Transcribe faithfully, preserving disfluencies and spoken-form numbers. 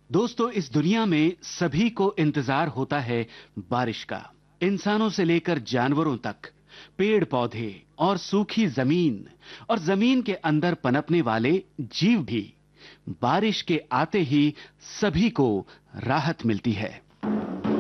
दोस्तों, इस दुनिया में सभी को इंतजार होता है बारिश का। इंसानों से लेकर जानवरों तक, पेड़ पौधे और सूखी जमीन और जमीन के अंदर पनपने वाले जीव भी। बारिश के आते ही सभी को राहत मिलती है।